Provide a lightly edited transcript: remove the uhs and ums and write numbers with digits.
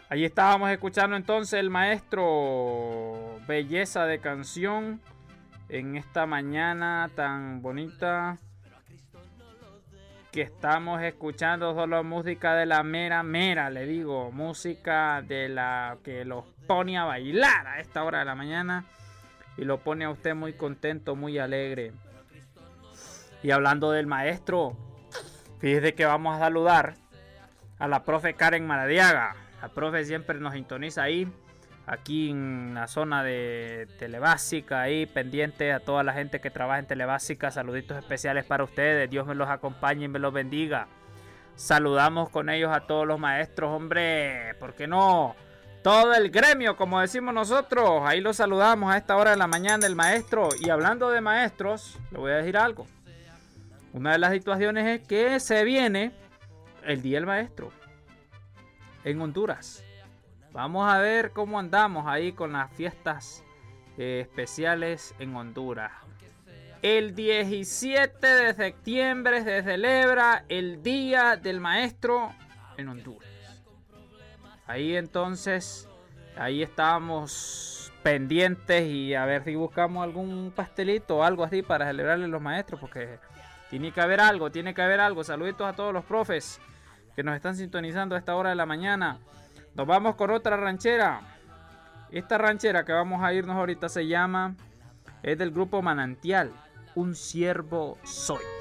Ahí estábamos escuchando entonces el maestro, belleza de canción en esta mañana tan bonita que estamos escuchando. Solo música de la mera mera, le digo, música de la que los pone a bailar a esta hora de la mañana y lo pone a usted muy contento, muy alegre. Y hablando del maestro, fíjese que vamos a saludar a la profe Karen Maradiaga. La profe siempre nos sintoniza ahí, aquí en la zona de Telebásica, ahí pendiente a toda la gente que trabaja en Telebásica. Saluditos especiales para ustedes, Dios me los acompañe y me los bendiga. Saludamos con ellos a todos los maestros, hombre, ¿por qué no? Todo el gremio, como decimos nosotros, ahí los saludamos a esta hora de la mañana, el maestro. Y hablando de maestros, le voy a decir algo. Una de las situaciones es que se viene el Día del Maestro en Honduras. Vamos a ver cómo andamos ahí con las fiestas especiales en Honduras. El 17 de septiembre se celebra el Día del Maestro en Honduras. Ahí entonces, ahí estábamos pendientes y a ver si buscamos algún pastelito o algo así para celebrarle a los maestros, porque tiene que haber algo, Saluditos a todos los profes que nos están sintonizando a esta hora de la mañana. Nos vamos con otra ranchera. Esta ranchera que vamos a irnos ahorita es del grupo Manantial, Un Siervo Soy.